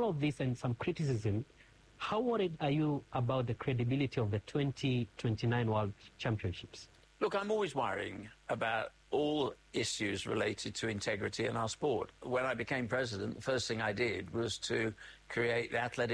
all of this and some criticism, how worried are you about the credibility of the 2029 World Championships? Look, I'm always worrying about all issues related to integrity in our sport. When I became president, the first thing I did was to create the Athletic